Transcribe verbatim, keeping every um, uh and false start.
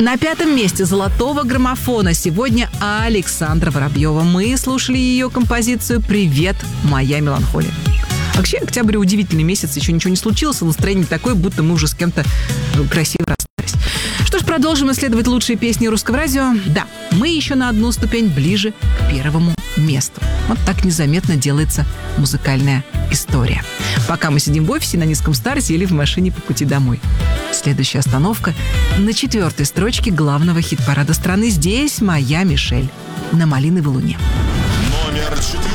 На пятом месте золотого граммофона сегодня Александра Воробьева. Мы слушали ее композицию «Привет, моя меланхолия». Вообще, октябрь удивительный месяц, еще ничего не случилось, и настроение такое, будто мы уже с кем-то красиво расстались. Что ж, продолжим исследовать лучшие песни русского радио. Да, мы еще на одну ступень ближе к первому месту. Вот так незаметно делается музыкальная история. Пока мы сидим в офисе на низком старте или в машине по пути домой. Следующая остановка на четвертой строчке главного хит-парада страны. Здесь моя Мишель на «Малиновой луне». Номер четыре.